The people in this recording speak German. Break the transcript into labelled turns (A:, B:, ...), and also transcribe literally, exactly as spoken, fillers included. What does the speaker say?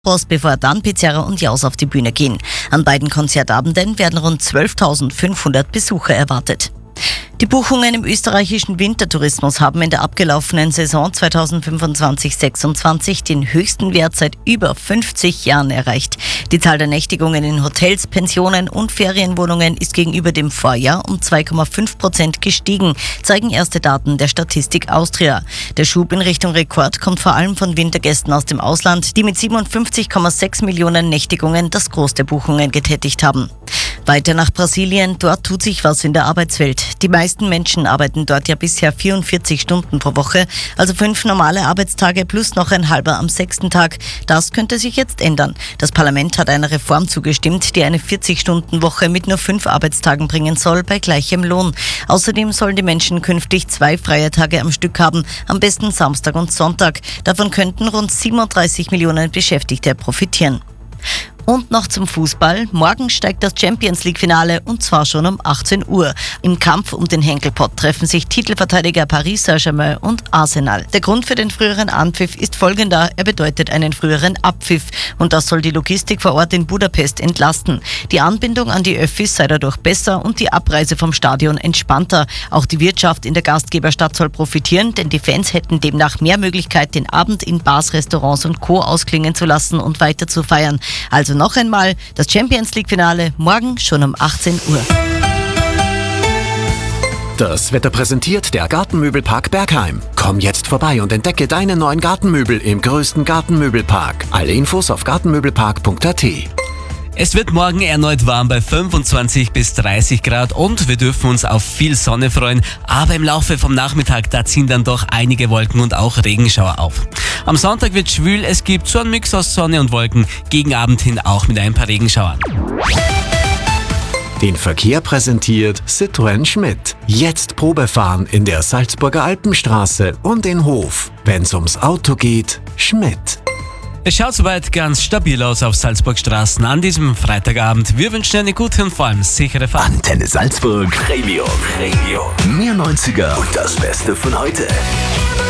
A: bevor dann Pizarra und Jaus auf die Bühne gehen. An beiden Konzertabenden werden rund zwölftausendfünfhundert Besucher erwartet. Die Buchungen im österreichischen Wintertourismus haben in der abgelaufenen Saison zweitausendfünfundzwanzig sechsundzwanzig den höchsten Wert seit über fünfzig Jahren erreicht. Die Zahl der Nächtigungen in Hotels, Pensionen und Ferienwohnungen ist gegenüber dem Vorjahr um zwei Komma fünf Prozent gestiegen, zeigen erste Daten der Statistik Austria. Der Schub in Richtung Rekord kommt vor allem von Wintergästen aus dem Ausland, die mit siebenundfünfzig Komma sechs Millionen Nächtigungen das Gros der Buchungen getätigt haben. Weiter nach Brasilien, dort tut sich was in der Arbeitswelt. Die meisten Menschen arbeiten dort ja bisher vierundvierzig Stunden pro Woche, also fünf normale Arbeitstage plus noch ein halber am sechsten Tag. Das könnte sich jetzt ändern. Das Parlament hat einer Reform zugestimmt, die eine vierzig-Stunden-Woche mit nur fünf Arbeitstagen bringen soll, bei gleichem Lohn. Außerdem sollen die Menschen künftig zwei freie Tage am Stück haben, am besten Samstag und Sonntag. Davon könnten rund siebenunddreißig Millionen Beschäftigte profitieren. Und noch zum Fußball. Morgen steigt das Champions-League-Finale und zwar schon um achtzehn Uhr. Im Kampf um den Henkelpott treffen sich Titelverteidiger Paris Saint-Germain und Arsenal. Der Grund für den früheren Anpfiff ist folgender. Er bedeutet einen früheren Abpfiff und das soll die Logistik vor Ort in Budapest entlasten. Die Anbindung an die Öffis sei dadurch besser und die Abreise vom Stadion entspannter. Auch die Wirtschaft in der Gastgeberstadt soll profitieren, denn die Fans hätten demnach mehr Möglichkeit, den Abend in Bars, Restaurants und Co. ausklingen zu lassen und weiter zu feiern. Also noch einmal, das Champions-League-Finale morgen schon um achtzehn Uhr.
B: Das Wetter präsentiert der Gartenmöbelpark Bergheim. Komm jetzt vorbei und entdecke deine neuen Gartenmöbel im größten Gartenmöbelpark. Alle Infos auf gartenmöbelpark punkt a t.
C: Es wird morgen erneut warm bei fünfundzwanzig bis dreißig Grad und wir dürfen uns auf viel Sonne freuen, aber im Laufe vom Nachmittag, da ziehen dann doch einige Wolken und auch Regenschauer auf. Am Sonntag wird schwül, es gibt so einen Mix aus Sonne und Wolken, gegen Abend hin auch mit ein paar Regenschauern.
B: Den Verkehr präsentiert Citroën Schmidt. Jetzt Probefahren in der Salzburger Alpenstraße und in Hof. Wenn's ums Auto geht, Schmidt.
C: Es schaut soweit ganz stabil aus auf Salzburgstraßen an diesem Freitagabend. Wir wünschen eine gute und vor allem sichere Fahrt.
D: Antenne Salzburg Premium. Premium. Mehr neunziger und das Beste von heute.